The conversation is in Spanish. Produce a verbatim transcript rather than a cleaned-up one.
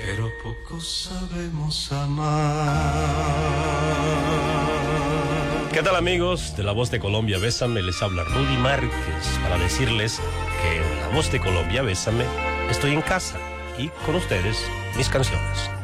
pero poco sabemos amar. ¿Qué tal, amigos de La Voz de Colombia? Bésame, les habla Rudy Márquez para decirles que en La Voz de Colombia, Bésame, estoy en casa y con ustedes mis canciones.